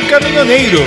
Caminhoneiro.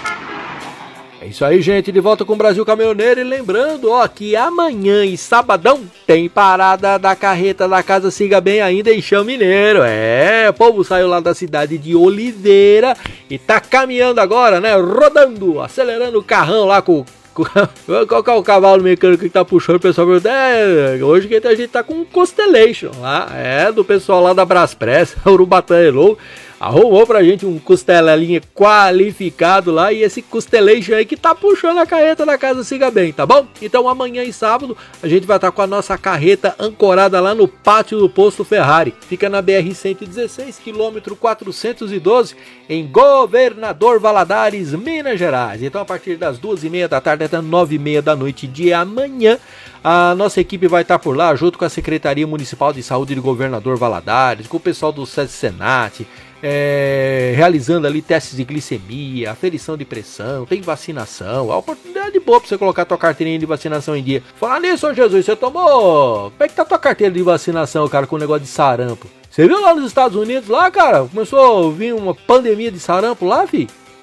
É isso aí, gente, de volta com o Brasil Caminhoneiro. E lembrando, ó, que amanhã e sabadão tem parada da carreta da Casa Siga Bem ainda em Chão Mineiro. O povo saiu lá da cidade de Oliveira e tá caminhando agora, né, rodando, acelerando o carrão lá com qual que é o cavalo mecânico que tá puxando o pessoal? Hoje a gente tá com um Constellation lá, do pessoal lá da Braspress, Urubatã Hello. Arrumou pra gente um costelinha qualificado lá e esse Constellation aí que tá puxando a carreta da Casa Siga Bem, tá bom? Então amanhã e sábado a gente vai estar com a nossa carreta ancorada lá no pátio do posto Ferrari. Fica na BR-116, quilômetro 412, em Governador Valadares, Minas Gerais. Então a partir das 2h30 da tarde até 9h30 da noite de amanhã, a nossa equipe vai estar por lá junto com a Secretaria Municipal de Saúde de Governador Valadares, com o pessoal do Senat, realizando ali testes de glicemia, aferição de pressão, tem vacinação, a oportunidade boa pra você colocar tua carteirinha de vacinação em dia. Falar nisso, ô Jesus, você tomou... Como é que tá tua carteira de vacinação, cara, com o negócio de sarampo? Você viu lá nos Estados Unidos, lá, cara, começou a vir uma pandemia de sarampo lá, fi?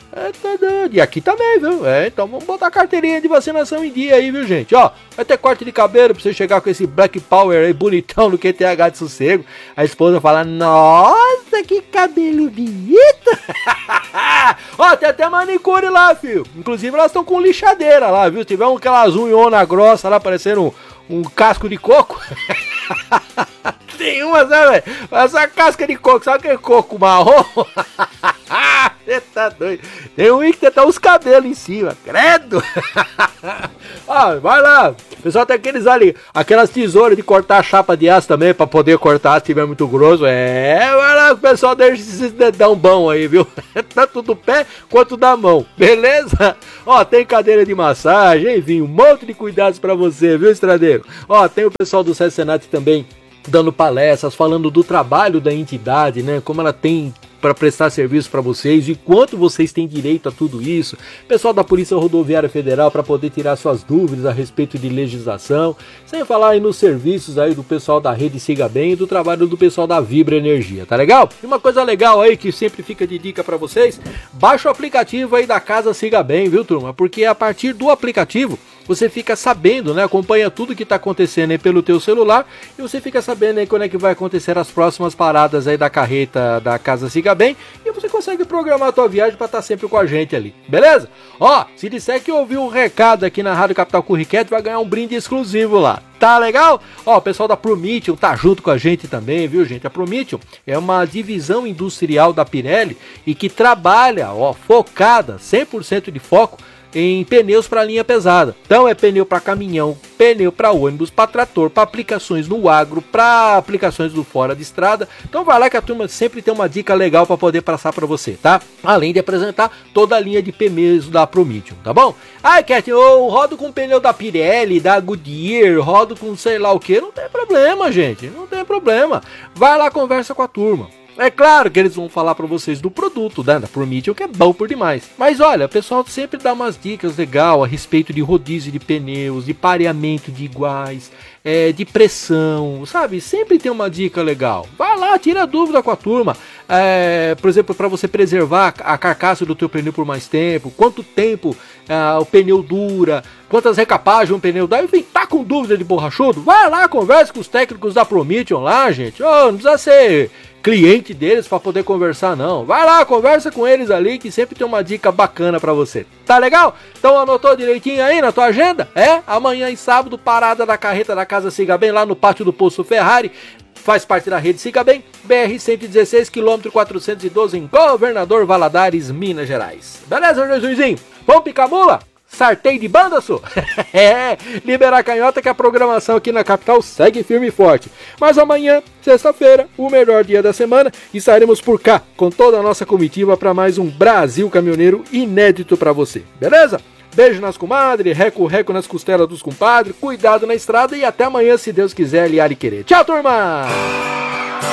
E aqui também, viu? Então vamos botar a carteirinha de vacinação em dia aí, viu, gente? Ó, vai ter corte de cabelo pra você chegar com esse Black Power aí bonitão no QTH de sossego. A esposa fala, nossa, que cabelo bonito! Ó, tem até manicure lá, filho. Inclusive elas estão com lixadeira lá, viu? Se tiver aquelas unhona grossa lá, parecendo um casco de coco. Tem uma, sabe, velho? Essa casca de coco, sabe aquele coco marrom? Você tá doido. Tem um que tem até os cabelos em cima, credo. Vai lá. O pessoal tem aquelas tesouras de cortar a chapa de aço também, pra poder cortar se tiver muito grosso. Vai lá, o pessoal deixa esses dedão bom aí, viu? Tanto do pé quanto da mão, beleza? Ó, tem cadeira de massagem, enfim, um monte de cuidados pra você, viu, estradeiro? Ó, tem o pessoal do Senat também dando palestras, falando do trabalho da entidade, né? Como ela tem para prestar serviço para vocês e quanto vocês têm direito a tudo isso. Pessoal da Polícia Rodoviária Federal para poder tirar suas dúvidas a respeito de legislação. Sem falar aí nos serviços aí do pessoal da Rede Siga Bem e do trabalho do pessoal da Vibra Energia, tá legal? E uma coisa legal aí que sempre fica de dica para vocês, baixa o aplicativo aí da Casa Siga Bem, viu, turma? Porque a partir do aplicativo você fica sabendo, né? Acompanha tudo que está acontecendo aí pelo teu celular e você fica sabendo aí quando é que vai acontecer as próximas paradas aí da carreta da Casa Siga Bem e você consegue programar a tua viagem para estar sempre com a gente ali, beleza? Ó, se disser que ouviu um recado aqui na Rádio Capital Curriquete, vai ganhar um brinde exclusivo lá. Tá legal? Ó, o pessoal da Prometheum tá junto com a gente também, viu, gente? A Prometheum é uma divisão industrial da Pirelli e que trabalha, ó, focada, 100% de foco em pneus para linha pesada. Então é pneu para caminhão, pneu para ônibus, para trator, para aplicações no agro, para aplicações do fora de estrada. Então vai lá que a turma sempre tem uma dica legal para poder passar para você, tá? Além de apresentar toda a linha de pneus da Prometheum, tá bom? Cat, eu rodo com pneu da Pirelli, da Goodyear, rodo com sei lá o que, não tem problema, gente, não tem problema. Vai lá, conversa com a turma. É claro que eles vão falar para vocês do produto, né, da Prometheum, que é bom por demais. Mas olha, o pessoal sempre dá umas dicas legais a respeito de rodízio de pneus, de pareamento de iguais, de pressão, sabe? Sempre tem uma dica legal. Vai lá, tira a dúvida com a turma. Por exemplo, para você preservar a carcaça do teu pneu por mais tempo, quanto tempo o pneu dura, quantas recapagens um pneu dá, enfim, tá com dúvida de borrachudo? Vai lá, converse com os técnicos da Prometheum lá, gente. Não precisa ser cliente deles para poder conversar, não. Vai lá, conversa com eles ali que sempre tem uma dica bacana para você. Tá legal? Então anotou direitinho aí na tua agenda? Amanhã e sábado, parada da carreta da Casa Siga Bem lá no pátio do posto Ferrari. Faz parte da Rede Siga Bem, BR-116, quilômetro 412 em Governador Valadares, Minas Gerais. Beleza, Jesusinho? Vamos picar mula? Sartei de banda, só? Liberar a canhota que a programação aqui na capital segue firme e forte. Mas amanhã, sexta-feira, o melhor dia da semana, estaremos por cá com toda a nossa comitiva para mais um Brasil Caminhoneiro inédito para você. Beleza? Beijo nas comadres, reco nas costelas dos compadres, cuidado na estrada e até amanhã, se Deus quiser, aliar e querer. Tchau, turma!